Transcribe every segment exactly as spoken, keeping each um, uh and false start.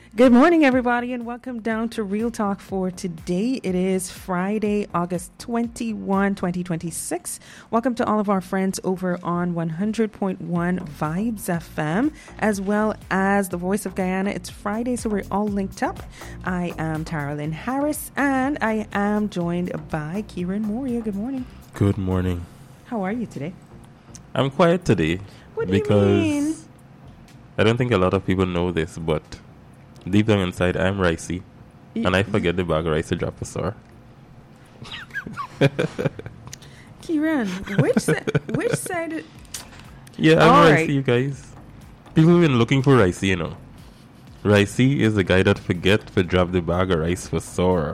Good morning, everybody, and welcome down to Real Talk for today. It is Friday, August twenty-first, twenty twenty-six. Welcome to all of our friends over on one hundred point one Vibes F M, as well as the Voice of Guyana. It's Friday, so we're all linked up. I am Taralyn Harris, and I am joined by Kieran Moria. Good morning. Good morning. How are you today? I'm quiet today. What do because you mean? I don't think a lot of people know this, but deep down inside, I'm ricey, y- and I forget the bag of rice to drop a store. Kieran, which si- which side? Is- yeah, I'm All ricey, right. you guys. People have been looking for ricey, you know. Ricey is the guy that forget to drop the bag of rice for store.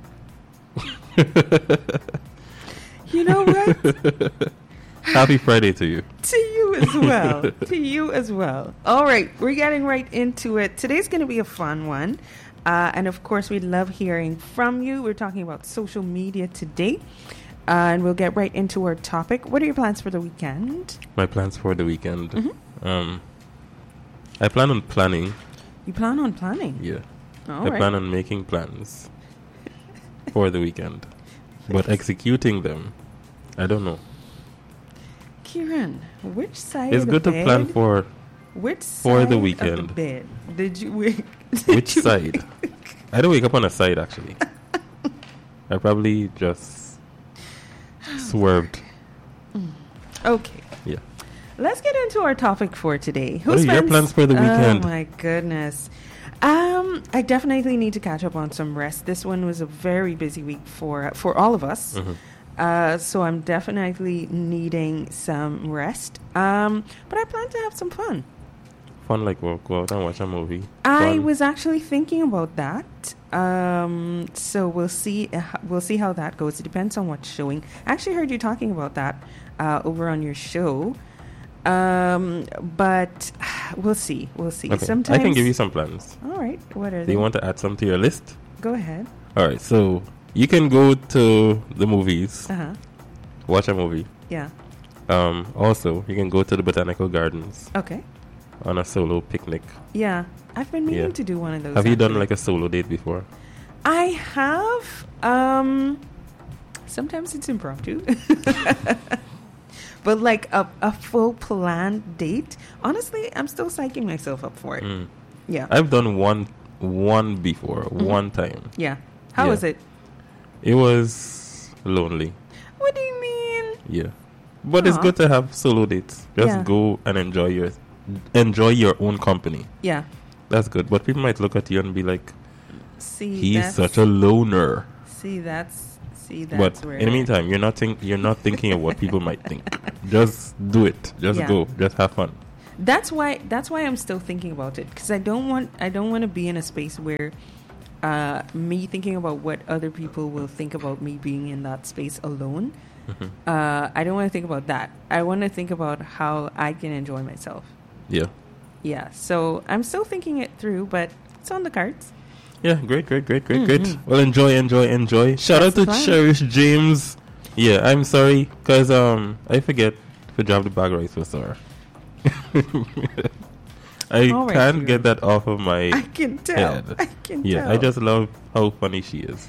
You know what? Happy Friday to you. To you as well. To you as well. All right, we're getting right into it. Today's going to be a fun one. Uh, and of course, we love hearing from you. We're talking about social media today. Uh, and we'll get right into our topic. What are your plans for the weekend? My plans for the weekend. Mm-hmm. Um, I plan on planning. You plan on planning? Yeah. All I right. plan on making plans for the weekend. But executing them, I don't know. Kieran, which side It's of the good to bed, plan for which for side the of weekend. the bed did you wake? Which side? I don't wake up on a side, actually. I probably just swerved. Okay. Yeah. Let's get into our topic for today. Who What are your spends- plans for the weekend? Oh my goodness. Um, I definitely need to catch up on some rest. This one was a very busy week for for all of us. Mm-hmm. Uh, so I'm definitely needing some rest. Um, but I plan to have some fun. Fun, like we'll go out and watch a movie. I Fun. was actually thinking about that. Um, so we'll see. Uh, we'll see how that goes. It depends on what's showing. I actually heard you talking about that uh, over on your show. Um, but we'll see. We'll see. Okay. Sometimes I can give you some plans. All right. What are Do they? you want to add some to your list? Go ahead. All right. So you can go to the movies, Uh huh. watch a movie. Yeah. Um, also, you can go to the botanical gardens Okay. on a solo picnic. Yeah. I've been meaning Yeah. to do one of those. Have you done actually. like a solo date before? I have. Um, sometimes it's impromptu. But like a, a full planned date, honestly, I'm still psyching myself up for it. Mm. Yeah. I've done one one before, Mm-hmm. one time. Yeah. How Yeah. was it? It was lonely. What do you mean? Yeah. But it's Aw. good to have solo dates. Just Yeah. go and enjoy your enjoy your own company. Yeah. That's good. But people might look at you and be like, See, he's that's, such a loner. See, that's see, that's But where. in the meantime, you're not think you're not thinking of what people might think. Just do it. Just Yeah. go. Just have fun. That's why. That's why I'm still thinking about it, because I don't want. I don't want to be in a space where uh, me thinking about what other people will think about me being in that space alone. Mhm. Uh, I don't want to think about that. I want to think about how I can enjoy myself. Yeah. Yeah. So I'm still thinking it through, but it's on the cards. Yeah, great, great, great, great, Mhm. great. Well, enjoy, enjoy, enjoy. Shout That's out to the plan. Cherish James. Yeah, I'm sorry, because um, I forget to drop the bag rice for Sarah. I All right, can't Kieran. get that off of my I can tell. head. I can Yeah, tell. I just love how funny she is.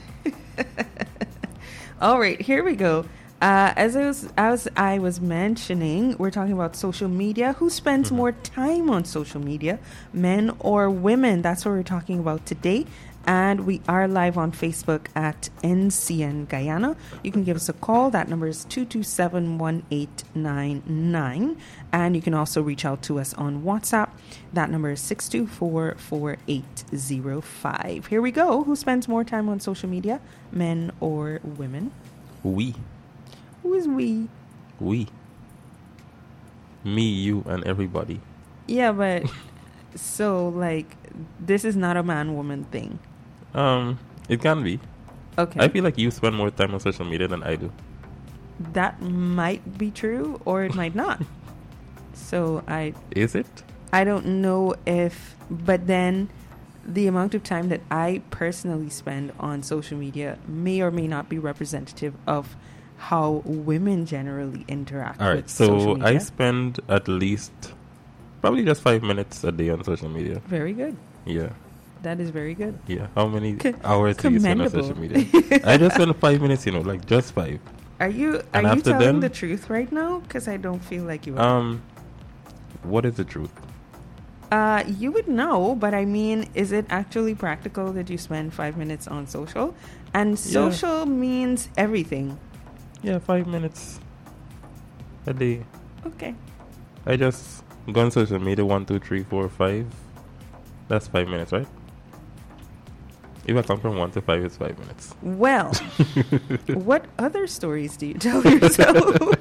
All right, here we go. Uh, as I was, as I was mentioning, we're talking about social media. Who spends Mhm. more time on social media, men or women? That's what we're talking about today. And we are live on Facebook at N C N Guyana. You can give us a call. That number is two two seven, one eight nine nine. And you can also reach out to us on WhatsApp. That number is six two four, four eight zero five. Here we go. Who spends more time on social media, men or women? We, Who is we? we, me, you, and everybody. Yeah, but so like this is not a man-woman thing. Um, it can be. Okay. I feel like you spend more time on social media than I do. That might be true or it might not. So I Is it? I don't know if, but then the amount of time that I personally spend on social media may or may not be representative of how women generally interact All right, with social so media. I spend at least probably just five minutes a day on social media. Very good. Yeah. That is very good. Yeah. How many C- hours do you spend on commendable. social media? I just spend five minutes, you know, like just five. Are you are And you after telling then- the truth right now? Because I don't feel like you are. Um, what is the truth? Uh, you would know, but I mean, is it actually practical that you spend five minutes on social? And social means everything. Yeah, five minutes a day. Okay. I just go on social media, one, two, three, four, five. That's five minutes, right? If I come from one to five, it's five minutes. Well, what other stories do you tell yourself?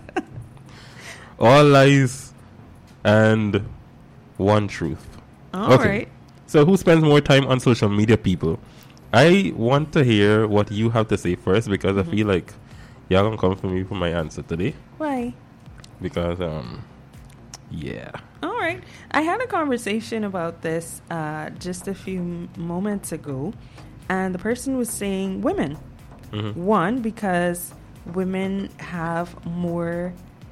All lies and one truth. All Okay. right. So who spends more time on social media, people? I want to hear what you have to say first because Mhm. I feel like y'all gonna come for me for my answer today. Why? Because, um, yeah. All right. I had a conversation about this uh, just a few m- moments ago, and the person was saying women. hmm One, because women have more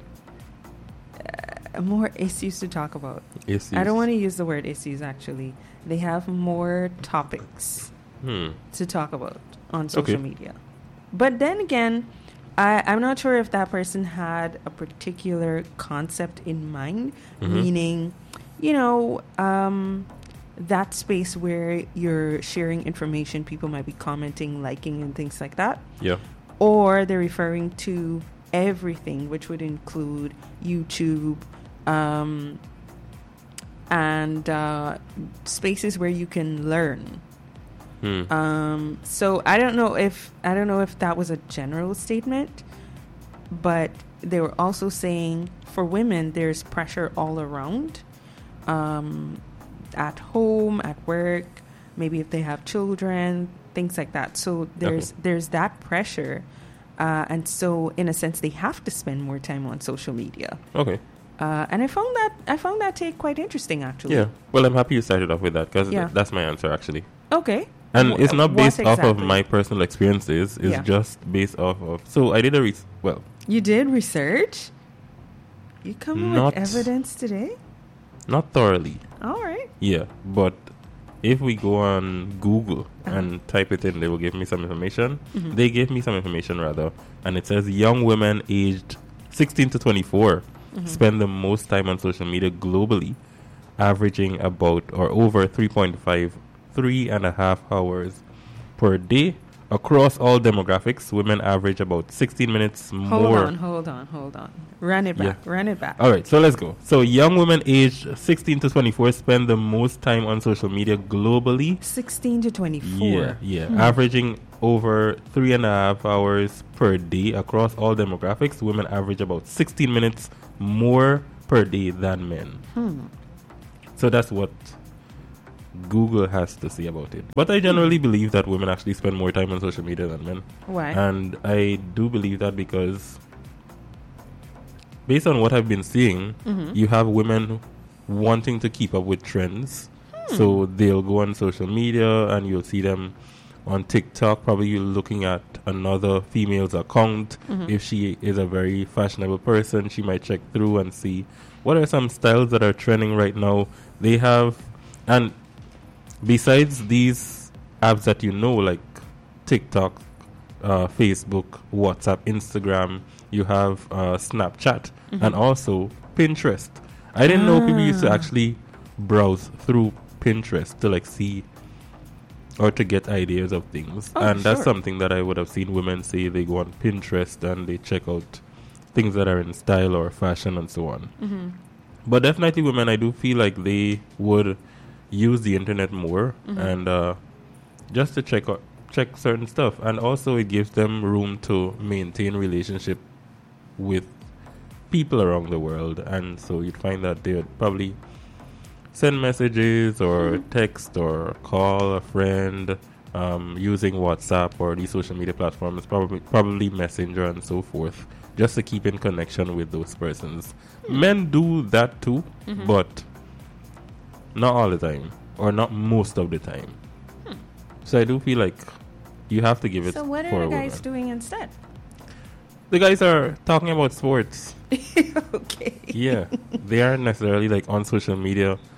uh, more issues to talk about. Yes, I don't want to use the word issues, actually. They have more topics Hmm. to talk about on social Okay. media. But then again, I, I'm not sure if that person had a particular concept in mind, Mhm. meaning, you know, um, that space where you're sharing information, people might be commenting, liking, and things like that. Yeah. Or they're referring to everything, which would include YouTube, um, and uh, spaces where you can learn. Hmm. Um, so I don't know if I don't know if that was a general statement, but they were also saying for women there's pressure all around, um, at home, at work, maybe if they have children, things like that. So there's Okay. there's that pressure, uh, and so in a sense they have to spend more time on social media. Okay. Uh, and I found that I found that take quite interesting, actually. Yeah. Well, I'm happy you started off with that because Yeah. that's my answer, actually. Okay. And Wh- it's not what based off of exactly? my personal experiences. It's Yeah. just based off of... So I did a... Re- well, You did research? You come Not- with evidence today? not thoroughly. All right. Yeah. But if we go on Google Uh-huh. and type it in, they will give me some information. Mhm. They gave me some information, rather. And it says young women aged sixteen to twenty-four Mhm. spend the most time on social media globally, averaging about or over three point five, three and a half hours per day. Across all demographics, women average about sixteen minutes Hold more. on, hold on, hold on. Run it back, run it back. All right, so let's go. So young women aged sixteen to twenty-four spend the most time on social media globally. sixteen to twenty-four. Yeah, yeah. Hmm. Averaging over three and a half hours per day across all demographics. Women average about sixteen minutes more per day than men. Hmm. So that's what Google has to say about it. But I generally believe that women actually spend more time on social media than men. Why? And I do believe that because based on what I've been seeing, Mhm. you have women wanting to keep up with trends. Hmm. So they'll go on social media and you'll see them on TikTok. Probably you're looking at another female's account. Mhm. If she is a very fashionable person, she might check through and see what are some styles that are trending right now. They have, and besides these apps that you know, like TikTok, uh, Facebook, WhatsApp, Instagram, you have uh, Snapchat, Mhm. and also Pinterest. I didn't know people used to Ah. actually browse through Pinterest to like see or to get ideas of things. Oh, and that's sure. something that I would have seen women say. They go on Pinterest and they check out things that are in style or fashion and so on. Mhm. But definitely women, I do feel like they would use the internet more Mhm. and uh, just to check out, check certain stuff. And also it gives them room to maintain relationship with people around the world. And so you'd find that they would probably send messages or Mhm. text or call a friend um, using WhatsApp or these social media platforms, probably probably Messenger and so forth, just to keep in connection with those persons. Hmm. Men do that too, Mhm. but not all the time or not most of the time. Hmm. So I do feel like you have to give it So what for are a the guys woman. doing instead? The guys are talking about sports. Okay. Yeah, they aren't necessarily like on social media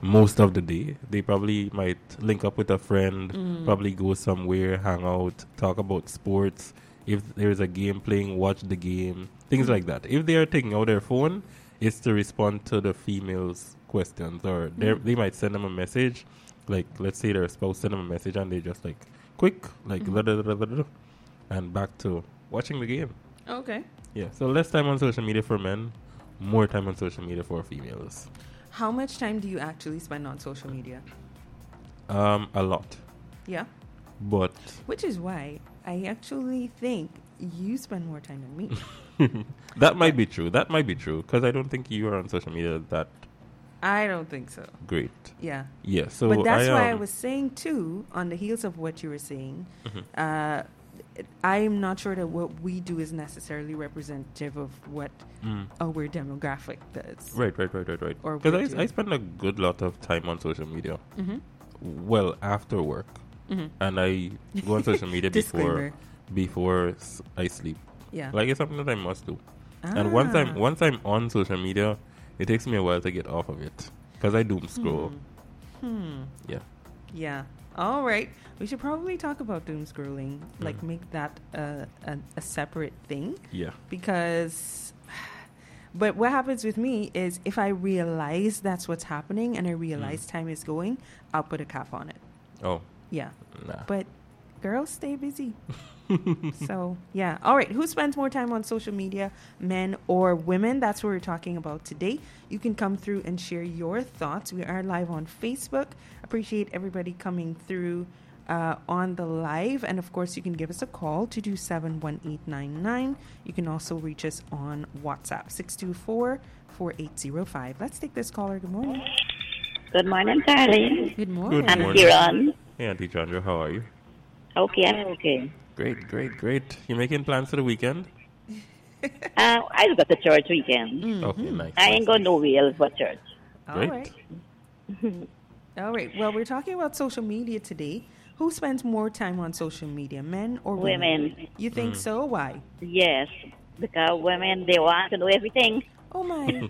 most of the day. They probably might link up with a friend, Mm. probably go somewhere, hang out, talk about sports. If there's a game playing, watch the game, things like that. If they are taking out their phone, it's to respond to the female's questions, or they they might send them a message, like let's say their spouse send them a message and they just like quick, like Mhm. da, da, da, da, da, and back to watching the game. Okay. Yeah, so less time on social media for men, more time on social media for females. How much time do you actually spend on social media? Um, a lot, Yeah. but Which is why I actually think you spend more time than me. that might be true. That might be true because I don't think you are on social media that I don't think so. great. Yeah. Yeah, so but that's I, why I um, was saying too, on the heels of what you were saying, Mhm. uh, I'm not sure that what we do is necessarily representative of what Mm. our demographic does. Right, right, right, right, right. Or Because would I, you? I spend a good lot of time on social media. Mm-hmm. Well, after work, Mm-hmm. and I go on social media before Disclaimer. before s- I sleep. Yeah. Like it's something that I must do. And once I'm Ah. once I'm on social media, it takes me a while to get off of it because I doom scroll. Hmm. Hmm. Yeah. Yeah. All right. We should probably talk about doom scrolling. Like, Mhm. make that a, a, a separate thing. Yeah. Because, but what happens with me is if I realize that's what's happening and I realize time is going, I'll put a cap on it. Oh, Yeah. nah. But girls stay busy. So, yeah. All right. Who spends more time on social media, men or women? That's what we're talking about today. You can come through and share your thoughts. We are live on Facebook. Appreciate everybody coming through uh, on the live. And of course, you can give us a call, two two seven, one eight nine nine. You can also reach us on WhatsApp, six two four, four eight zero five. Let's take this caller. Good morning. Good morning, darling. Good morning. Good I'm morning. Kiran. Hey, Auntie Chandra, how are you? Okay, I'm okay. Great, great, great. You making plans for the weekend? Uh, I just got to church weekend. Mhm. Okay, nice. I ain't nice, got nowhere else but church. All Great. right. All right. Well, we're talking about social media today. Who spends more time on social media, men or women? Women, You think Mm. so? Why? yes, because women, they want to know everything. Oh my.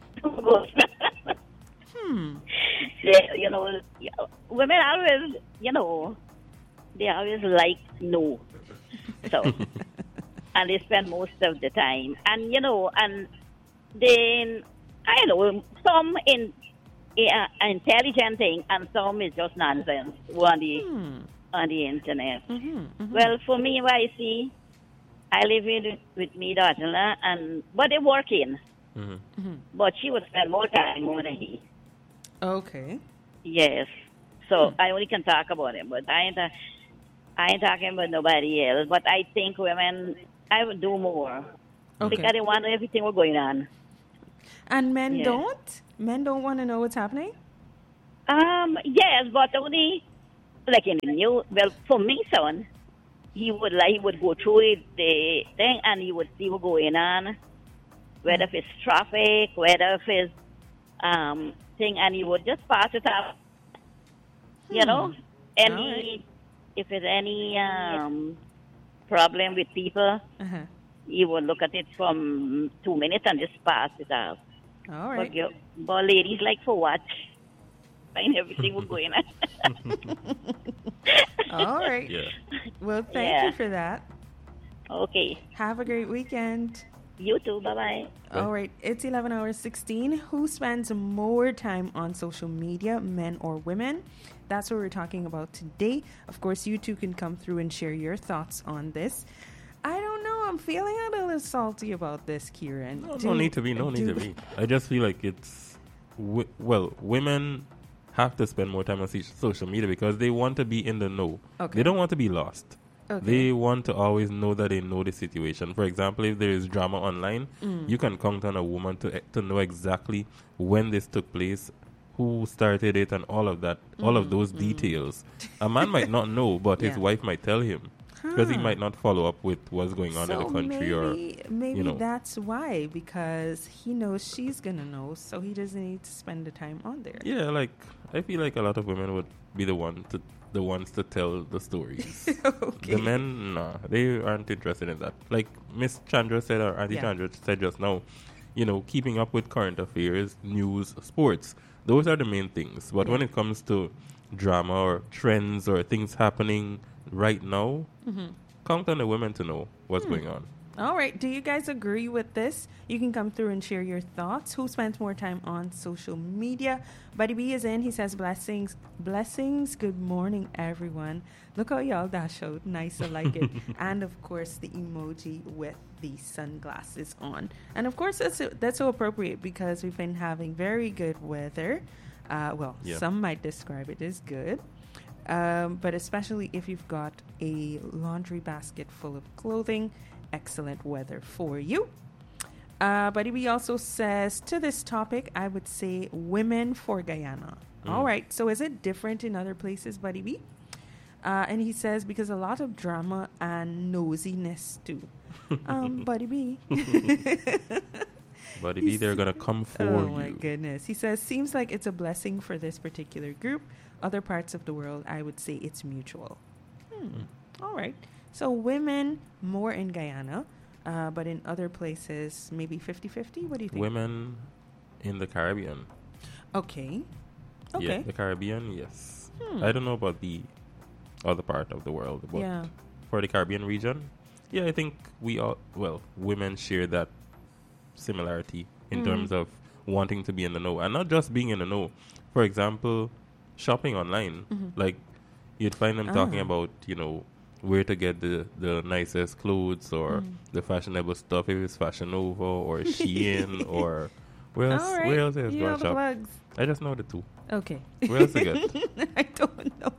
hmm. They, you know, women always, you know, they always like no. So, and they spend most of the time. And, you know, and then, I don't know, some in uh, intelligent thing and some is just nonsense on the, Hmm. on the internet. Mm-hmm. Mm-hmm. Well, for me, what I see, I live with, with me daughter, and but they working, Mhm. Mm-hmm. but she would spend more time more than he. Okay. Yes. So I only can talk about him, but I ain't, uh, I ain't talking about nobody else. But I think women, I would do more Okay. because they want to know everything what's going on. And men Yeah. don't? Men don't want to know what's happening? Um, yes, but only like in the new. Well, for me, son, he would like he would go through it, the thing, and he would see what's going on, whether if it's traffic, whether if it's um thing, and he would just pass it up. You Hmm. know, any Alright. if there's any um problem with people, Uh-huh. he would look at it from two minutes and just pass it out. All But, right. you, but ladies like for what? Find everything was going on. All right. Yeah. Well, thank Yeah. you for that. Okay. Have a great weekend. You too. Bye bye. Bye. All right, it's eleven hours sixteen. Who spends more time on social media, men or women? That's what we're talking about today. Of course, you two can come through and share your thoughts on this. I don't know. I'm feeling a little salty about this, Kieran. No, Do- no need to be. No need do- to be. I just feel like it's wi- well, women have to spend more time on se- social media because they want to be in the know. Okay. They don't want to be lost. Okay. They want to always know that they know the situation. For example, if there is drama online, Mm. you can count on a woman to to know exactly when this took place, who started it, and all of that, all of Mm, those mm. details. A man might not know, but his Yeah. wife might tell him because he Huh. might not follow up with what's going on in the So country maybe, or maybe you know. that's why, because he knows she's gonna know, so he doesn't need to spend the time on there. Yeah, like I feel like a lot of women would be the one to the ones to tell the stories. Okay. The men, nah, they aren't interested in that. Like Miss Chandra said, or Auntie Yeah. Chandra said just now, you know, keeping up with current affairs, news, sports. Those are the main things. But when it comes to drama or trends or things happening right now, Mm-hmm. count on the women to know what's going on. All right. Do you guys agree with this? You can come through and share your thoughts. Who spends more time on social media? Buddy B is in. He says, blessings. Blessings. Good morning, everyone. Look how y'all dash out. Nice. I like it. And, of course, the emoji with the sunglasses on. And, of course, that's, that's so appropriate because we've been having very good weather. Uh, well, Yeah. some might describe it as good. Um, but especially if you've got a laundry basket full of clothing, excellent weather for you. Uh, Buddy B also says, to this topic, I would say women for Guyana. Mm. All right. So is it different in other places, Buddy B? Uh, and he says, because a lot of drama and nosiness too. um, Buddy B. Buddy B, they're going to come for Oh, you. my goodness. He says, seems like it's a blessing for this particular group. Other parts of the world, I would say it's mutual. Hmm. Mm. All right. So women more in Guyana, uh, but in other places, maybe fifty-fifty? What do you think? Women in the Caribbean. Okay. Yeah, Okay. the Caribbean, yes. Hmm. I don't know about the other part of the world, but Yeah. for the Caribbean region, yeah, I think we all, well, women share that similarity in Mm. terms of wanting to be in the know. And not just being in the know. For example, shopping online. Mhm. Like, you'd find them talking Ah. about, you know, where to get the, the nicest clothes or Mm. the fashionable stuff, if it's Fashion Nova or Shein or where else, All right. where else is You going know to the shop? plugs. I just know the two. Okay. Where else to get? I don't know.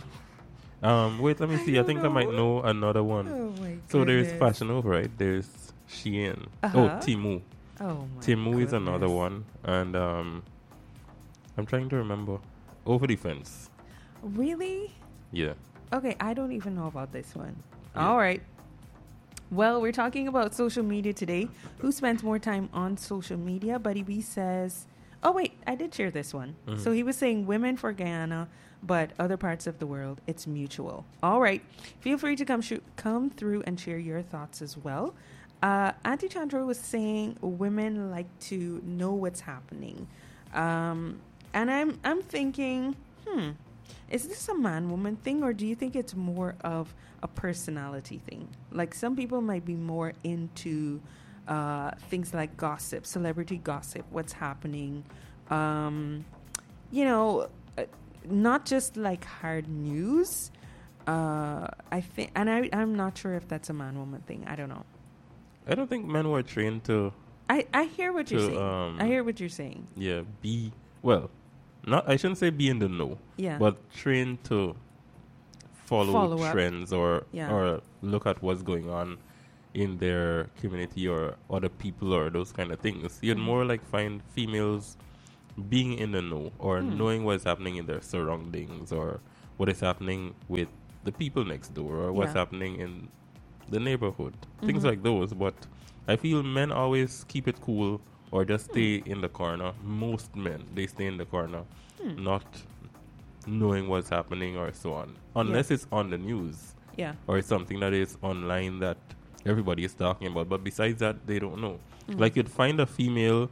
Um, wait, let me I see. I, don't think I might know. know another one. Oh, my So there's goodness. Fashion Nova, right? There's Shein. Uh-huh. Oh, Temu. Oh, my Temu is another goodness. one. And um, I'm trying to remember. Over the Fence. Really? Yeah. Okay, I don't even know about this one. Yeah. All right. Well, we're talking about social media today. Who spends more time on social media? Buddy B says, oh, wait, I did share this one. Mhm. So he was saying women for Guyana, but other parts of the world, it's mutual. All right. Feel free to come sh- come through and share your thoughts as well. Uh, Auntie Chandra was saying women like to know what's happening. Um, and I'm I'm thinking, hmm, is this a man-woman thing, or do you think it's more of a personality thing? Like, some people might be more into uh, things like gossip, celebrity gossip, what's happening. Um, you know, uh, not just like hard news. Uh, I think, and I, I'm not sure if that's a man-woman thing. I don't know. I don't think men were trained to, I, I hear what you're To, saying. um, I hear what you're saying. yeah, be, well, not, I shouldn't say be in the know, Yeah. but trained to follow, Follow up. trends or Yeah. or look at what's going on in their community or other people or those kind of things. You'd Mhm. more like find females being in the know or Hmm. knowing what's happening in their surroundings or what is happening with the people next door or what's Yeah. happening in the neighborhood. Things Mhm. like those. But I feel men always keep it cool or just stay in the corner. Most men, they stay in the corner, Hmm. not knowing what's happening or so on. Unless it's on the news Yeah. or it's something that is online that everybody is talking about. But besides that, they don't know. Mm. Like, you'd find a female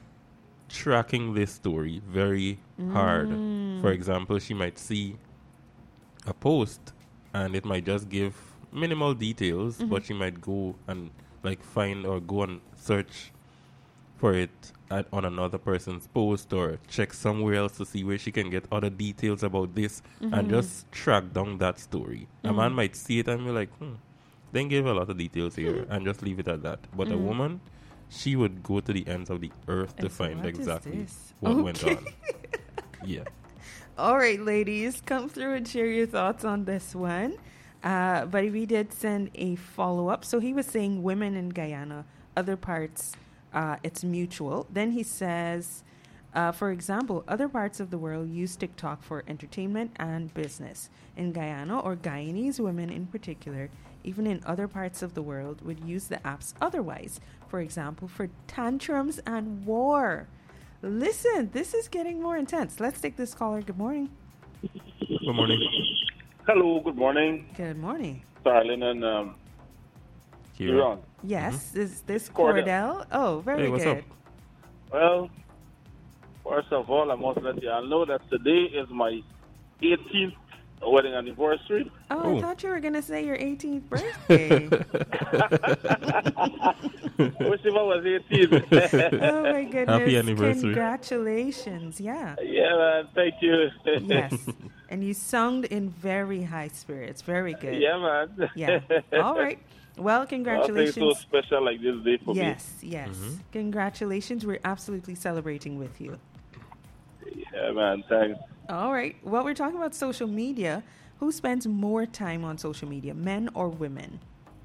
tracking this story very hard. Mm. For example, she might see a post and it might just give minimal details, Mhm. but she might go and like find or go and search for it at, on another person's post or check somewhere else to see where she can get other details about this Mhm. and just track down that story. A Mhm. man might see it and be like, hmm, then give a lot of details here and just leave it at that. But a Mhm. woman, she would go to the ends of the earth to And so find what is exactly this? what went Okay. on. Yeah. All right, ladies, come through and share your thoughts on this one. Uh, but we did send a follow up. So he was saying women in Guyana, other parts, uh, it's mutual. Then he says, uh, for example, other parts of the world use TikTok for entertainment and business. In Guyana, or Guyanese women in particular, even in other parts of the world, would use the apps otherwise. For example, for tantrums and war. Listen, this is getting more intense. Let's take this caller. Good morning. Good morning. Hello, good morning, Good morning. Starlin and um, Kira. Huron. Yes, is this Cordell. Cordell? Oh, very Hey, what's good. up? Well, First of all, I must let you all know that today is my eighteenth wedding anniversary. Oh, Oh. I thought you were going to say your eighteenth birthday. Wish if I was eighteen. Oh, my goodness. Happy anniversary. Congratulations. Yeah. Yeah, man. Thank you. Yes. And you sung in very high spirits. Very good. Yeah, man. Yeah. All right. Well, Nothing congratulations. so special like this day for Yes, yes. Mm-hmm. Congratulations. We're absolutely celebrating with you. me. Yeah, man. Thanks. All right. Well, we're talking about social media. Who spends more time on social media, men or women?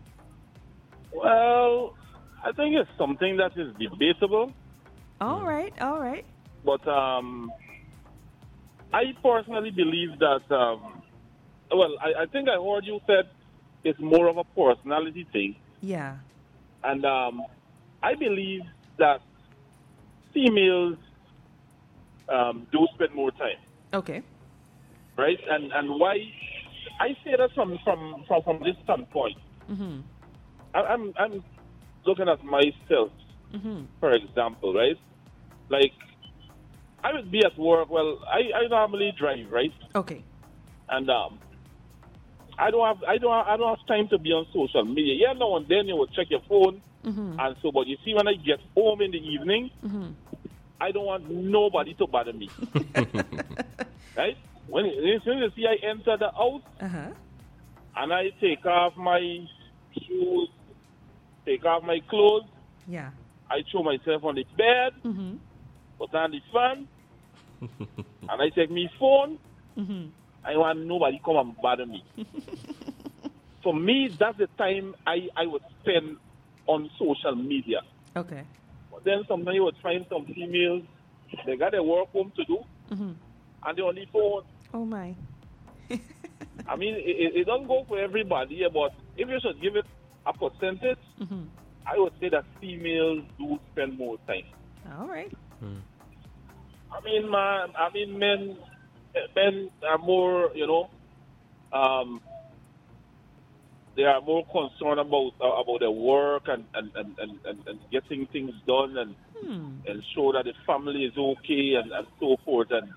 Well, I think it's something that is debatable, All right. All right. but um, I personally believe that. Um, well, I, I think I heard you said it's more of a personality thing. Yeah. And um, I believe that females um, do spend more time, Okay. right? And and why I say that from from from, from this standpoint. Mm-hmm. I, I'm I'm looking at myself, Mm-hmm. for example, right? Like I would be at work. Well, I, I normally drive, right? Okay. And um, I don't have I don't have, I don't have time to be on social media. Yeah, now and then you will check your phone, Mm-hmm. and so. But you see, when I get home in the evening, Mm-hmm. I don't want nobody to bother me. Right? When as soon as you see I enter the house Uh-huh. and I take off my shoes, take off my clothes, Yeah. I throw myself on the bed, Mm-hmm. put on the fan, and I take my phone. Mm-hmm. I want nobody come and bother me. For me, that's the time I, I would spend on social media. Okay. But then sometimes you would find some females, they got their work home to do, Mm-hmm. and they're on the phone. Oh, my. I mean, it, it it don't go for everybody, but if you should give it a percentage, Mm-hmm. I would say that females do spend more time. All right. I mean, man, I mean, men, men are more, you know, um, they are more concerned about uh, about their work and and, and, and, and, and getting things done and Hmm. and show that the family is okay and, and so forth. And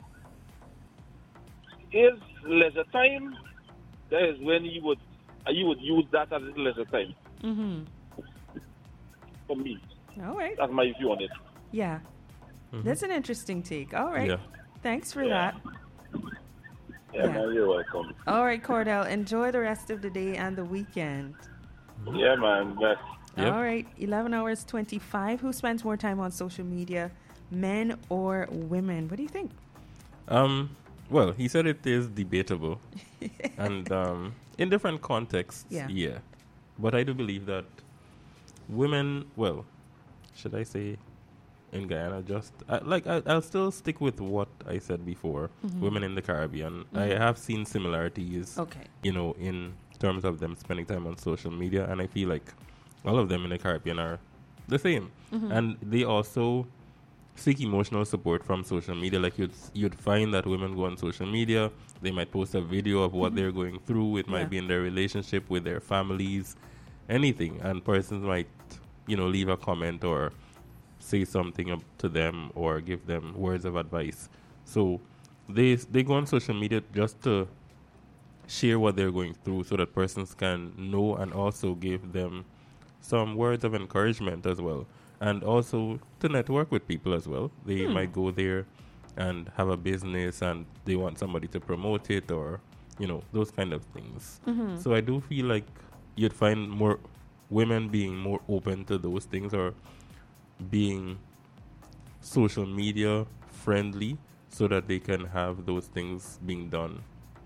is leisure time, that is when you would uh, you would use that as leisure time Mm-hmm. for me. All right. That's my view on it. Yeah. That's an interesting take. All right. Yeah. Thanks for Yeah. that. Yeah, Yeah. man, you're welcome. All right, Cordell. Enjoy the rest of the day and the weekend. Yeah, man. Best. Yep. All right. eleven hours twenty-five. Who spends more time on social media, men or women? What do you think? Um, well, he said it is debatable, and um, in different contexts, Yeah. But I do believe that women, well, should I say, in Guyana, just I, like I, I'll still stick with what I said before. Mhm. Women in the Caribbean, I Mhm. have seen similarities. Okay. You know, in terms of them spending time on social media, and I feel like all of them in the Caribbean are the same, Mhm. and they also seek emotional support from social media. Like you'd you'd find that women go on social media, they might post a video of what Mhm. they're going through. It might Yeah. be in their relationship with their families, anything, and persons might, you know, leave a comment or say something up to them or give them words of advice. So they they go on social media just to share what they're going through, so that persons can know and also give them some words of encouragement as well, and also to network with people as well. They Hmm. might go there and have a business and they want somebody to promote it, or you know, those kind of things. Mhm. So I do feel like you'd find more women being more open to those things, or being social media friendly, so that they can have those things being done.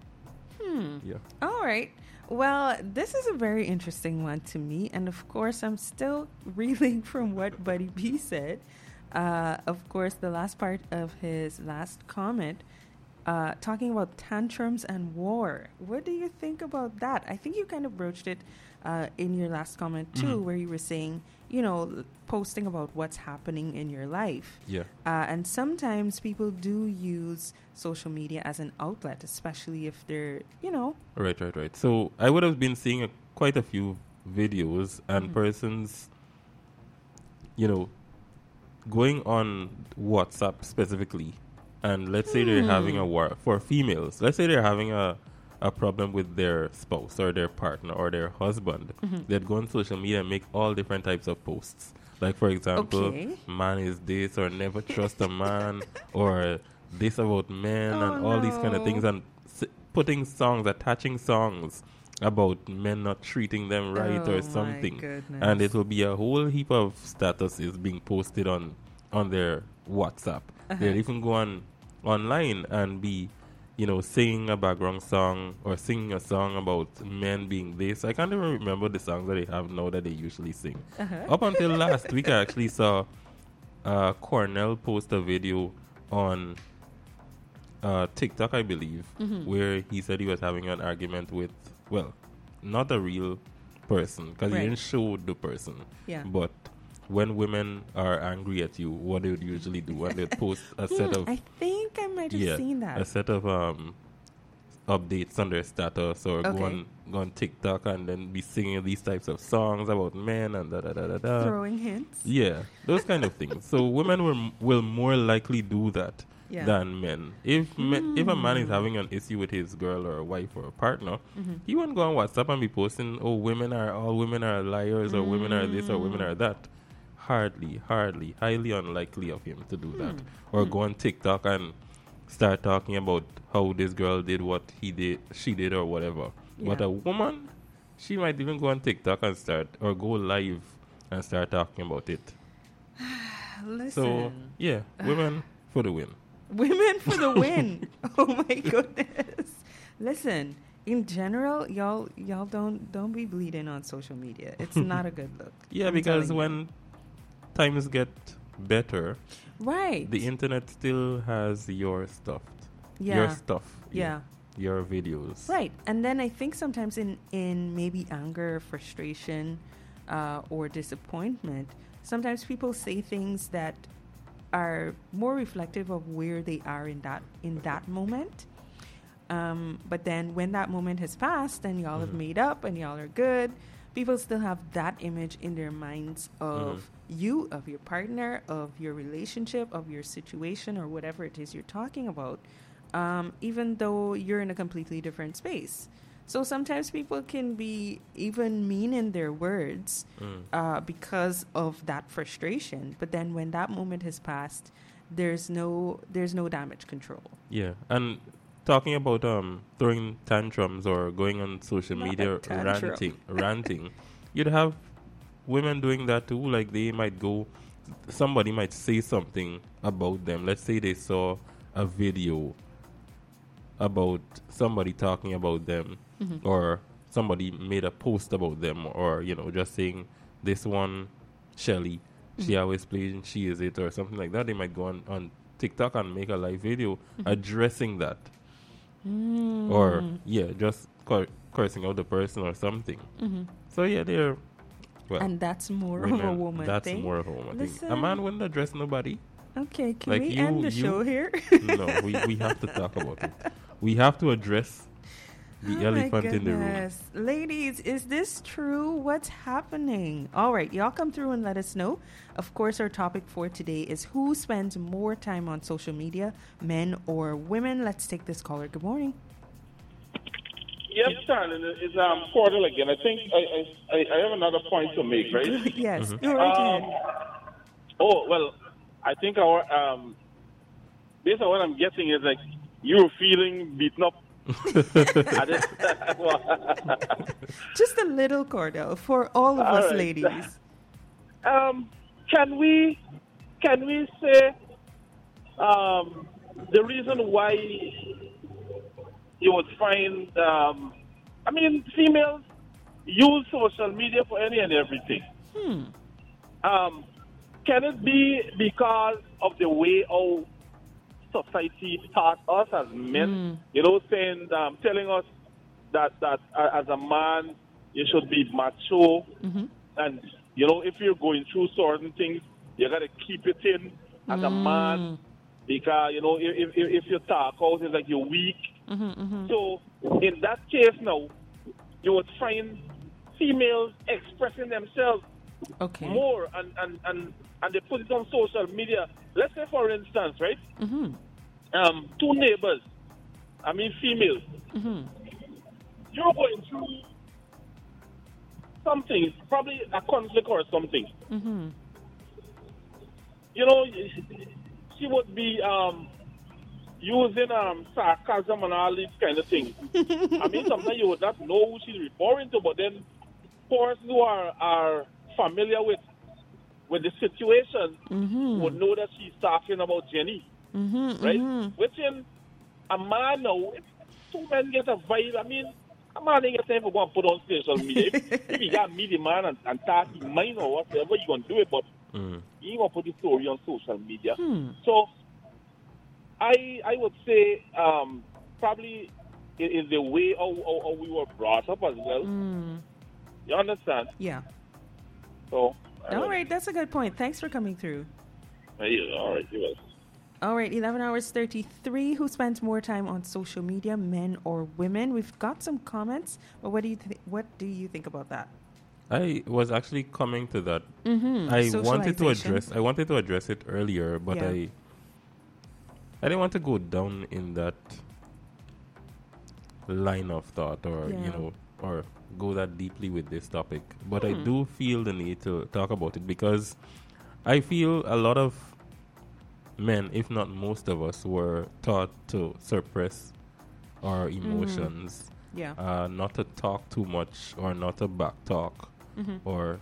Hmm. Yeah. All right. Well, this is a very interesting one to me. And of course, I'm still reeling from what Buddy B said. Uh, of course, the last part of his last comment, uh, talking about tantrums and war. What do you think about that? I think you kind of broached it uh, in your last comment, too, Mhm. where you were saying, you know, posting about what's happening in your life. Yeah. Uh, and sometimes people do use social media as an outlet, especially if they're, you know. Right, right, right. So I would have been seeing a, quite a few videos and Mhm. persons, you know, going on WhatsApp specifically, and let's say they're having a war for females. Let's say they're having a a problem with their spouse or their partner or their husband. Mm-hmm. They'd go on social media and make all different types of posts. Like, for example, Okay. man is this, or never trust a man, or this about men, Oh, and all these kind of no. things, and s- putting songs, attaching songs about men not treating them right Oh, or my something. goodness. And it will be a whole heap of statuses being posted on, on their WhatsApp. Uh-huh. They'll even go on online and be, you know, singing a background song or singing a song about men being this. I can't even remember the songs that they have now that they usually sing. Uh-huh. Up until last week, I actually saw uh, Cornell post a video on uh, TikTok, I believe, Mm-hmm. where he said he was having an argument with, well, not a real person, because Right. he didn't show the person. Yeah. But when women are angry at you, what they would usually do, and they'd post a set Hmm, of I think I might have yeah, seen that. a set of um, updates on their status, or go Okay. on go on TikTok and then be singing these types of songs about men and da da da da da. Throwing hints. Yeah, those kind of things. So women will will more likely do that Yeah. than men. If me, if a man is Mm. having an issue with his girl or wife or partner, Mhm. he won't go on WhatsApp and be posting, "Oh, women are all women are liars," or "Women are this," or "Women Mm. are that." Hardly, hardly, highly unlikely of him to do that. Hmm. Or Hmm. go on TikTok and start talking about how this girl did what he did, she did, or whatever. But Yeah. a woman, she might even go on TikTok and start, or go live and start talking about it. Listen. So yeah, women for the win. Women for the win. Oh my goodness. Listen, in general, y'all y'all don't don't be bleeding on social media. It's not a good look. Yeah, I'm because telling you. when times get better, Right. the internet still has your stuff. Yeah. Your stuff. Yeah. Your videos. Right. And then I think sometimes in, in maybe anger, frustration, uh, or disappointment, sometimes people say things that are more reflective of where they are in that in that moment. Um, but then when that moment has passed and y'all have Mhm. made up and y'all are good, people still have that image in their minds of you, of your partner, of your relationship, of your situation, or whatever it is you're talking about, um, even though you're in a completely different space. So sometimes people can be even mean in their words Mm. uh, because of that frustration. But then when that moment has passed, there's no there's no damage control. Yeah, and talking about um throwing tantrums or going on social Not a media tantrum. ranting, ranting, you'd have women doing that too. Like they might go, somebody might say something about them. Let's say they saw a video about somebody talking about them, Mhm. or somebody made a post about them, or you know, just saying this one, Shelly, she Mhm. always plays and she is it, or something like that. They might go on, on TikTok and make a live video addressing that, Mm. or yeah, just cur- cursing out the person or something. Mhm. So yeah, they're well. And that's more women, of a woman that's thing. more of a woman thing. A Listen. man wouldn't address nobody. Okay, can Like we you- end the you- show here? No, we, we have to talk about it. We have to address the Oh my elephant in the room. goodness. Ladies, is this true? What's happening? All right, y'all come through and let us know. Of course, our topic for today is who spends more time on social media, men or women? Let's take this caller. Good morning. Yes, Shannon, it's um, Cordell again. I think I, I, I have another point to make, right? Yes, Mhm. go right Um, ahead. oh, well, I think our, um, based on what I'm getting is like you're feeling beaten up. I just- Just a little, Cordell, for all of All us right. ladies. um, can we, can we say um, the reason why you would find, um, I mean, females use social media for any and everything. Hmm. Um, can it be because of the way our society taught us as men? Mm. You know, saying, um, telling us that that uh, as a man you should be macho, Mhm. and you know, if you're going through certain things, you gotta keep it in as a man, Mm. because you know, if if, if you talk out, it's like you're weak. Mhm, mhm. So in that case now, you would find females expressing themselves Okay. more and, and, and, and they put it on social media. Let's say, for instance, right? Mm-hmm. Um, two neighbors, I mean females, Mm-hmm. you're going through something, probably a conflict or something. Mm-hmm. You know, she would be um, using um, sarcasm and all these kind of things. I mean, sometimes you would not know who she's referring to, but then persons who are, are familiar with with the situation Mm-hmm. would know that she's talking about Jenny, Mm-hmm. right? Mm-hmm. Which in a man now, if two men get a vibe, I mean, a man ain't got time for go and put on social media. If, if you got meet the man and, and talk his mind or whatever, you going to do it, but Mm. you ain't going to put the story on social media. Hmm. So, I I would say um, probably it is the way how, how, how we were brought up as well. Mm. You understand? Yeah. So, I All don't- right, that's a good point. Thanks for coming through. Uh, yeah, all right, you will. All right, eleven hours thirty-three. Who spends more time on social media, men or women? We've got some comments, but what do you th- what do you think about that? I was actually coming to that. Mm-hmm. I wanted to Socialization. address. I wanted to address it earlier, but Yeah. I. I didn't want to go down in that line of thought, or Yeah. you know, or go that deeply with this topic. But I Hmm. do feel the need to talk about it because I feel a lot of men, if not most of us, were taught to suppress our emotions, Yeah. uh, not to talk too much, or not to back talk, Mm-hmm. or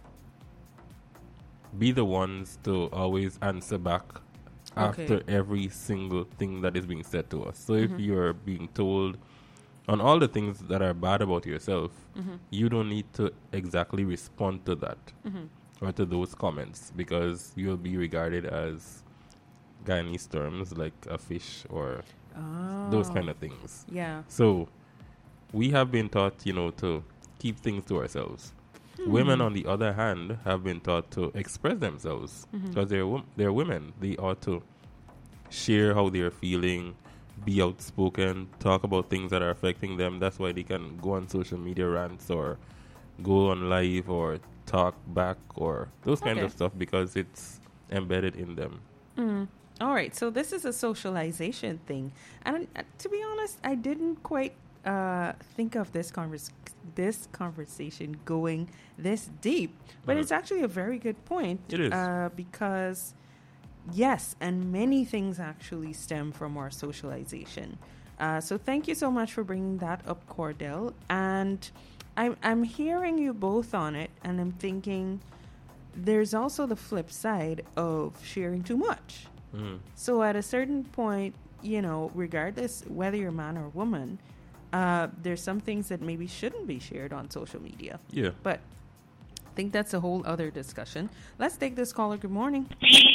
be the ones to always answer back Okay. after every single thing that is being said to us. So if Mhm. you're being told on all the things that are bad about yourself, Mm-hmm. you don't need to exactly respond to that Mm-hmm. or to those comments, because you'll be regarded as Guyanese terms like a fish or Oh. those kind of things. Yeah. So we have been taught, you know, to keep things to ourselves. Women, on the other hand, have been taught to express themselves Mhm. because they're wom- they're women. They ought to share how they're feeling, be outspoken, talk about things that are affecting them. That's why they can go on social media rants or go on live or talk back or those kind Okay. of stuff, because it's embedded in them. Mm. All right, so this is a socialization thing, and uh, to be honest, I didn't quite uh, think of this convers- this conversation going this deep, but Mhm. it's actually a very good point. It is. uh, because yes, and many things actually stem from our socialization. Uh, so thank you so much for bringing that up, Cordell. And I'm I'm hearing you both on it, and I'm thinking there's also the flip side of sharing too much. Mm. So at a certain point, you know, regardless whether you're man or woman, uh, there's some things that maybe shouldn't be shared on social media. Yeah. But I think that's a whole other discussion. Let's take this caller. Good morning.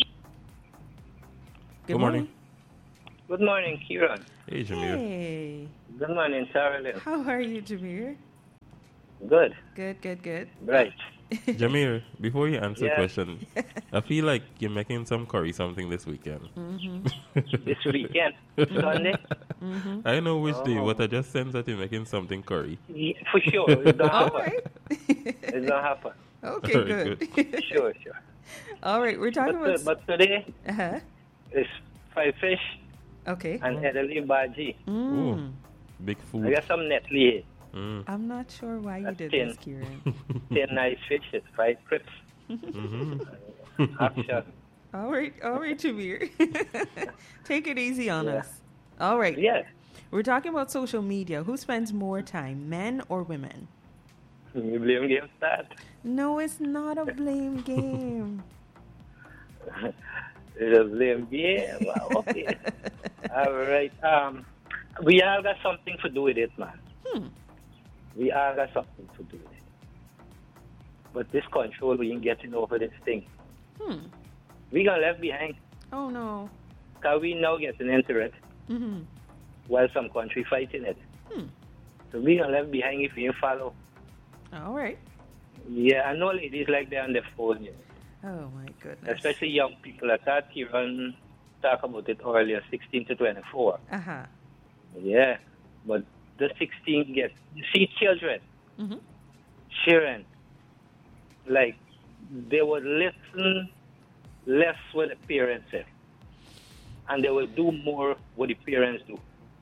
Good morning. Good morning, Kieran. Hey, Jameer. Hey, Good morning, Sarah Lynn. how are you, Jameer? Good. Good, good, good. Right. Jameer, before you answer the Yeah. question, I feel like you're making some curry something this weekend. This weekend, Sunday, I know which day, Oh. but I just sense that you're making something curry. yeah, for sure. It's gonna All happen. right. It's gonna happen. Okay, Very good. Sure, sure. All right, we're talking But, uh, about. but today uh-huh. it's fried fish Okay. and headily bhaji. Mm. Ooh, big I food. got some netley, Mm. I'm not sure why you That's did thin. this, Kieran. ten nice fishes, fried crips, Mhm. action. All right, all right, Jameer. Take it easy on Yeah. us. All right. Yes. We're talking about social media. Who spends more time, men or women? You blame game start. No, it's not a blame game. It's a blame game. Wow, okay. All right. Um, we all got something to do with it, man. Hmm. We all got something to do with it. But this control, we ain't getting over this thing. Hmm. We got left behind. Oh no. Because we now getting into it Mm-hmm. while some country fighting it. Hmm. So we got left behind if we ain't follow. All right. Yeah, I know ladies like they're on their phone, you know. Oh my goodness. Especially young people. I thought Kieran talked about it earlier, sixteen to twenty-four. Uh huh. Yeah, but the sixteen get, you see children Mm-hmm. sharing, like they would listen less what the parents say. And they will do more what the parents do.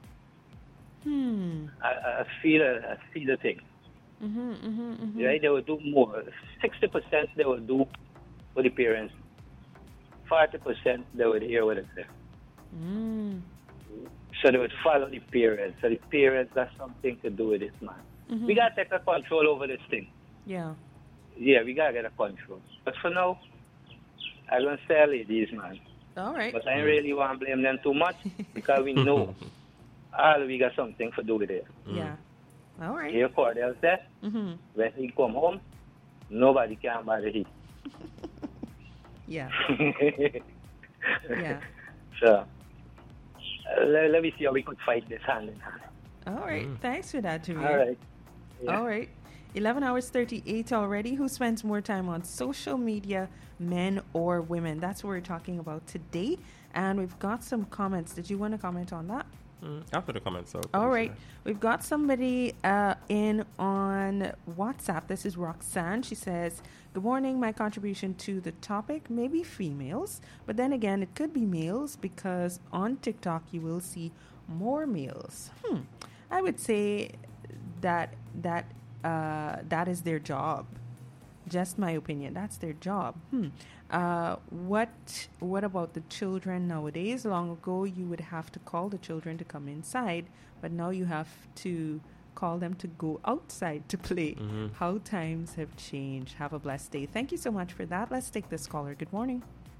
Hmm. I, I feel I feel the thing. Mm-hmm, mm-hmm, mm-hmm. Right? They will do more. Sixty percent they will do what the parents do. Forty percent they will hear what they say. Mm. So they would follow the parents. So the parents have something to do with it, man. Mm-hmm. We gotta take a control over this thing. Yeah. Yeah, we gotta get a control. But for now, I'm gonna say ladies, man. All right. But I really want to blame them too much because we know all we got something to do with it. Yeah. All right. Here Cordell said, Mm-hmm. when he come home, nobody can bother him. Yeah. Yeah. So, uh, let, let me see how we could fight this hand in hand. All right. Thanks for that, Jameer. All right. Yeah. All right. eleven hours thirty-eight already. Who spends more time on social media, men or women? That's what we're talking about today. And we've got some comments. Did you want to comment on that? Mm, after the comments, so All right. We've got somebody uh, in on WhatsApp. This is Roxanne. She says, good morning. My contribution to the topic may be females, but then again, it could be males because on TikTok you will see more males. Hmm. I would say that that uh, that is their job. Just my opinion. That's their job. Hmm. Uh, what what about the children nowadays? Long ago, you would have to call the children to come inside, but now you have to call them to go outside to play. Mm-hmm. How times have changed. Have a blessed day. Thank you so much for that. Let's take this caller. Good morning.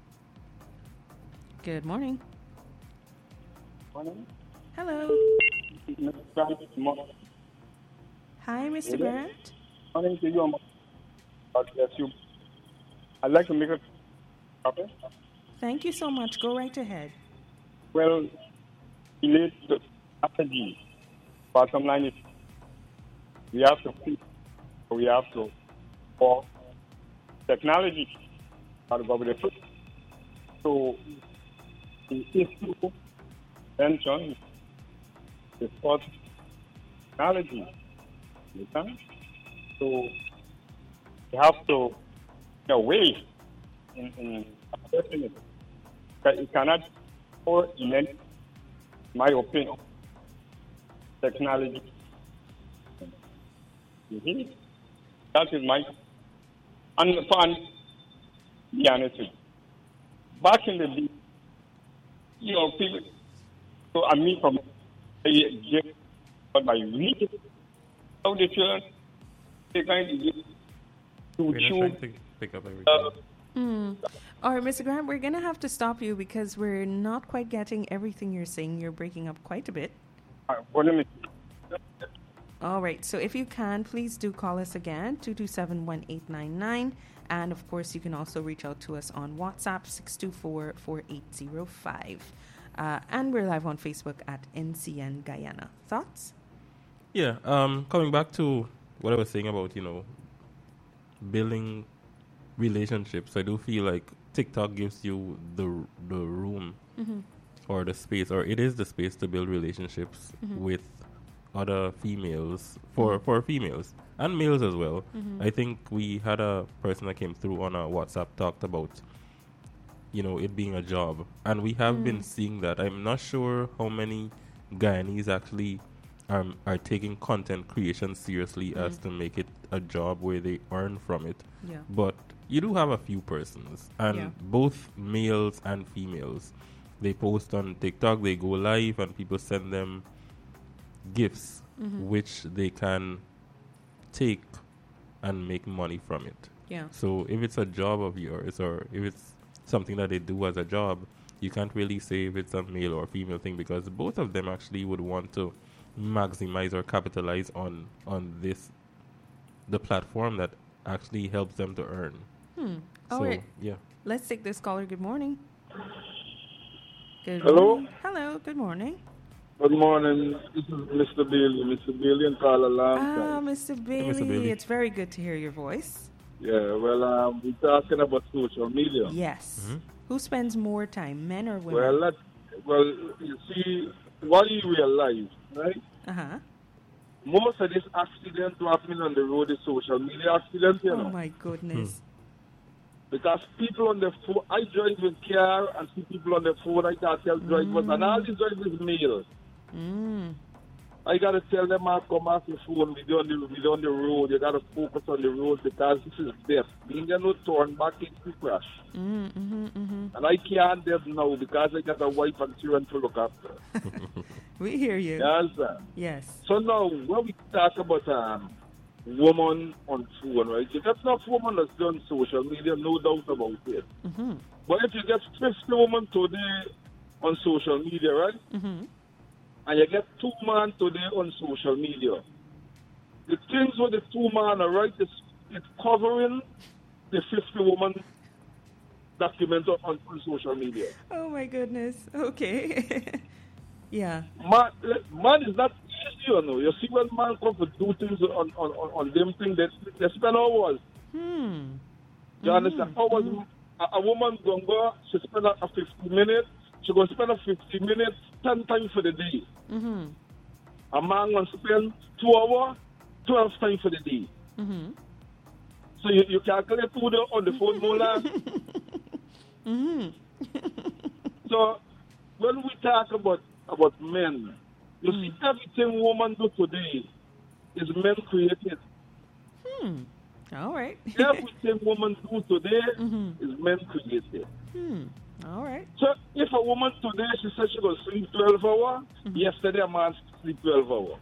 Good morning. Morning. Hello. Hi, Mister Grant. Morning to you. God bless you. I'd like to make a topic. Thank you so much. Go right ahead. Well, relate to strategy. Bottom line is we have to think, we have to for technology. How to go with it. So, the issue mentioned is called technology. Understand? So, you have to a way in, in addressing it. That it cannot, or in my opinion, technology. Mm-hmm. That is my, and fun, be honest with you. Back in the day, you know, people, so I mean, from but my religion, how the children, they kind of to We're not choose. trying to pick up everything. Uh, Mm. All right, Mister Grant, we're going to have to stop you because we're not quite getting everything you're saying. You're breaking up quite a bit. uh, what do you mean? All right, so if you can, please do call us again, two two seven, one eight nine nine. And, of course, you can also reach out to us on WhatsApp, six two four, four eight zero five. Uh, and we're live on Facebook at N C N Guyana. Thoughts? Yeah, um, coming back to what I was saying about, you know, building relationships, I do feel like TikTok gives you the the room Mm-hmm. or the space, or it is the space to build relationships Mhm. with other females, for, for females and males as well. Mhm. I think we had a person that came through on our WhatsApp talked about, you know, it being a job. And we have been Mm. seeing that. I'm not sure how many Guyanese actually are, are taking content creation seriously as Mm. to make it a job where they earn from it. Yeah. But you do have a few persons, and Yeah. both males and females, they post on TikTok, they go live, and people send them gifts Mhm. which they can take and make money from it. Yeah. So if it's a job of yours, or if it's something that they do as a job, you can't really say if it's a male or female thing, because both of them actually would want to maximize or capitalize on on this, the platform that actually helps them to earn. Hmm. All so right. yeah. Let's take this caller. Good morning. Good Hello? morning. Hello. Good morning. Good morning. This is Mister Bailey. Mister Bailey and call a long Ah, time. Mister Bailey. Mister Bailey. It's very good to hear your voice. Yeah, well, um, we're talking about social media. Yes. Mhm. Who spends more time, men or women? Well, let well, you see, what you realize, right? uh huh. Most of these accidents happening on the road is social media accidents, you Oh know. my goodness. Because people on the phone, I drive with car and see people on the phone, I can't tell drivers, and all these drivers male. Mm. I gotta tell them I come off the phone, we on the we on the road, you gotta focus on the road because this is death. Being no turn back into crash. Mm, mm-hmm, mm-hmm. And I can't death now because I got a wife and children to look after. We hear you. Yes, sir. Yes. So now when we talk about um woman on phone, right? You get enough woman that's done social media, no doubt about it. Mm-hmm. But if you get fifty women today on social media, right? Mm-hmm. And you get two men today on social media. The things with the two men are right, it's, it's covering the fifty woman document on, on social media. Oh my goodness. Okay. Yeah. Man, man is not easy, you know. You see when man come to do things on, on, on, on them things, they, they spend hours. Hmm. You understand? Hours. Mm-hmm. A, a woman going to go, she spend a, a fifty minutes, she going to spend a fifty minutes ten times for the day. Mm-hmm. A man going to spend two hours, twelve times for the day. Mm-hmm. So you, you calculate two the, on the phone, no less. Mm-hmm. So when we talk about about men, you Mm. see everything women do today is men created. Hmm. All right. Everything women do today Mm-hmm. is men created. Hmm. All right. So if a woman today, she says she going to sleep twelve hours, Mm-hmm. yesterday a man sleep twelve hours.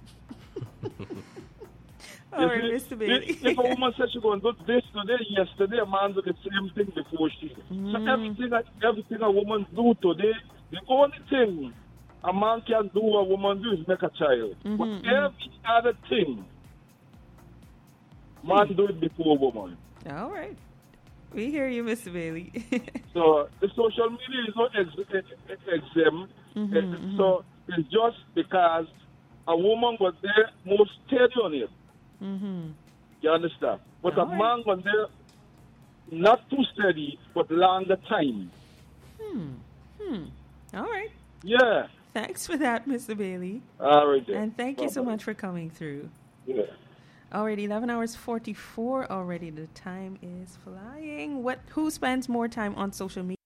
All You right, see, Mister Bailey. If, if a woman says she going to do this today, yesterday a man do the same thing before she. Mm. So everything, that- everything a woman do today, the only thing a man can do, a woman do is make a child. Mhm, But mhm. every other thing, man do it before woman. All right. We hear you, Mister Bailey. So the social media is not ex- ex- ex- exempt. Mhm, Eh, mhm. So it's just because a woman was there more steady on it. Mm-hmm. You understand? But a All right. man was there not too steady, but longer time. Hmm. Hmm. All right. Yeah. Thanks for that, Mister Bailey. All right. Then. And thank you so Bye-bye. much for coming through. Yeah. Already eleven hours forty-four already. The time is flying. What who spends more time on social media?